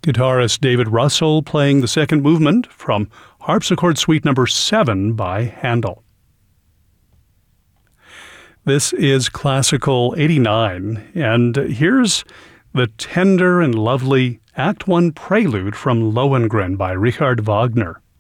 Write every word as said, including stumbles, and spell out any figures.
Guitarist David Russell playing the second movement from Harpsichord Suite number seven by Handel. This is Classical eighty-nine, and here's the tender and lovely Act One Prelude from Lohengrin by Richard Wagner.